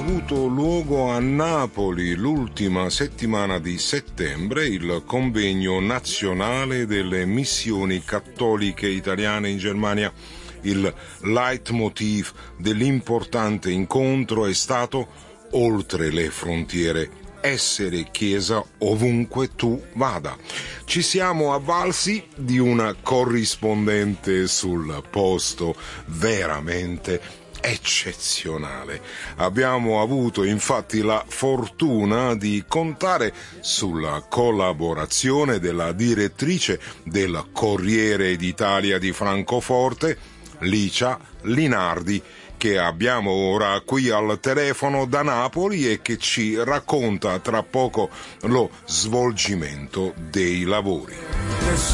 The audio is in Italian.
avuto luogo a Napoli l'ultima settimana di settembre il convegno nazionale delle missioni cattoliche italiane in Germania. Il leitmotiv dell'importante incontro è stato oltre le frontiere, essere Chiesa ovunque tu vada. Ci siamo avvalsi di una corrispondente sul posto veramente eccezionale. Abbiamo avuto infatti la fortuna di contare sulla collaborazione della direttrice del Corriere d'Italia di Francoforte, Licia Linardi, che abbiamo ora qui al telefono da Napoli e che ci racconta tra poco lo svolgimento dei lavori.